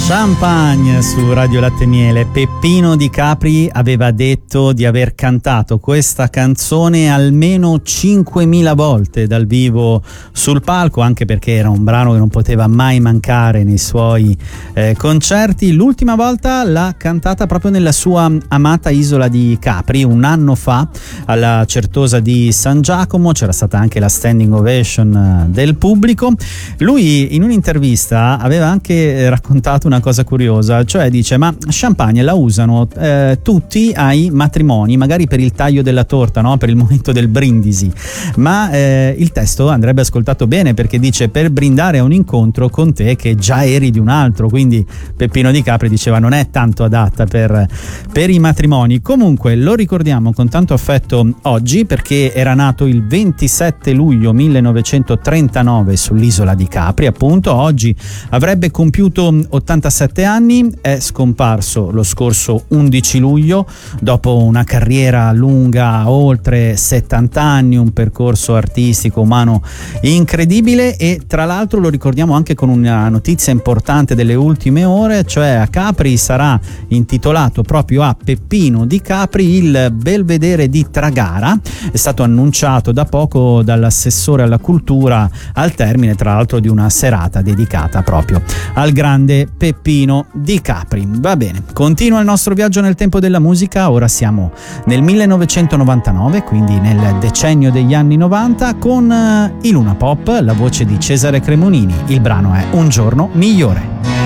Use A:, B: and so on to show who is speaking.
A: Champagne su Radio Latte e Miele. Peppino Di Capri aveva detto di aver cantato questa canzone almeno 5.000 volte dal vivo sul palco, anche perché era un brano che non poteva mai mancare nei suoi concerti. L'ultima volta l'ha cantata proprio nella sua amata isola di Capri, un anno fa alla Certosa di San Giacomo. C'era stata anche la standing ovation del pubblico. Lui in un'intervista aveva anche raccontato una cosa curiosa, cioè dice: ma Champagne la usano tutti ai matrimoni, magari per il taglio della torta, no? Per il momento del brindisi, ma il testo andrebbe ascoltato bene, perché dice: per brindare a un incontro con te che già eri di un altro. Quindi Peppino Di Capri diceva non è tanto adatta per i matrimoni. Comunque lo ricordiamo con tanto affetto oggi, perché era nato il 27 luglio 1939 sull'isola di Capri, appunto. Oggi avrebbe compiuto 87 anni, è scomparso lo scorso 11 luglio dopo una carriera lunga, oltre 70 anni, un percorso artistico umano incredibile. E tra l'altro lo ricordiamo anche con una notizia importante delle ultime ore, cioè a Capri sarà intitolato proprio a Peppino Di Capri il Belvedere di Tragara. È stato annunciato da poco dall'assessore alla cultura, al termine tra l'altro di una serata dedicata proprio al grande Peppino Di Capri. Va bene, continua il nostro viaggio nel tempo della musica. Ora siamo nel 1999, quindi nel decennio degli anni 90, con i Luna Pop, la voce di Cesare Cremonini. Il brano è Un giorno migliore.